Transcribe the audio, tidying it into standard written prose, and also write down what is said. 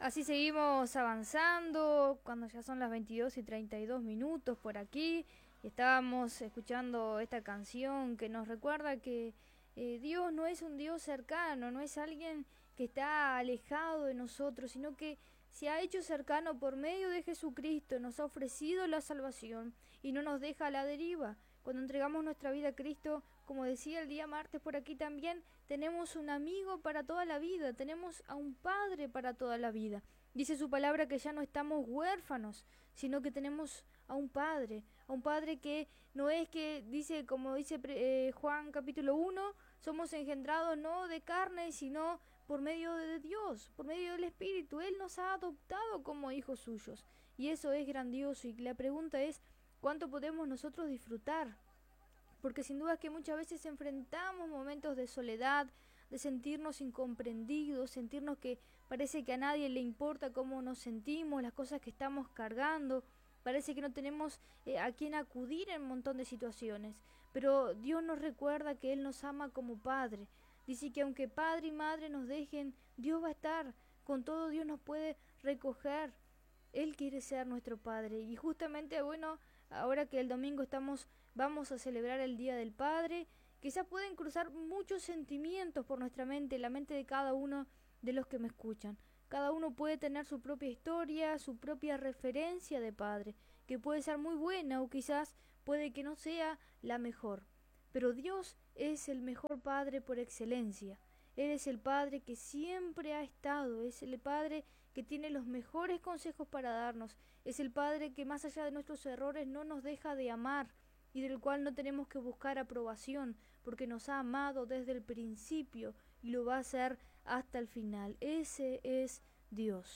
Así seguimos avanzando cuando ya son las 22:32 por aquí. Y estábamos escuchando esta canción que nos recuerda que Dios no es un Dios cercano, no es alguien que está alejado de nosotros, sino que se ha hecho cercano por medio de Jesucristo, nos ha ofrecido la salvación y no nos deja a la deriva. Cuando entregamos nuestra vida a Cristo, como decía el día martes por aquí también, tenemos un amigo para toda la vida, tenemos a un Padre para toda la vida. Dice su palabra que ya no estamos huérfanos, sino que tenemos a un Padre que no es que, dice, como dice Juan capítulo 1, somos engendrados no de carne, sino por medio de Dios, por medio del Espíritu. Él nos ha adoptado como hijos suyos. Y eso es grandioso. Y la pregunta es, ¿cuánto podemos nosotros disfrutar? Porque sin duda que muchas veces enfrentamos momentos de soledad, de sentirnos incomprendidos, sentirnos que parece que a nadie le importa cómo nos sentimos, las cosas que estamos cargando, parece que no tenemos a quién acudir en un montón de situaciones. Pero Dios nos recuerda que Él nos ama como Padre. Dice que aunque padre y madre nos dejen, Dios va a estar. Con todo Dios nos puede recoger. Él quiere ser nuestro Padre. Y justamente, bueno, ahora que el domingo vamos a celebrar el Día del Padre, quizás pueden cruzar muchos sentimientos por nuestra mente, la mente de cada uno de los que me escuchan. Cada uno puede tener su propia historia, su propia referencia de padre, que puede ser muy buena o quizás puede que no sea la mejor. Pero Dios es el mejor Padre por excelencia. Él es el Padre que siempre ha estado, es el Padre que tiene los mejores consejos para darnos, es el Padre que más allá de nuestros errores no nos deja de amar y del cual no tenemos que buscar aprobación, porque nos ha amado desde el principio y lo va a hacer hasta el final. Ese es Dios.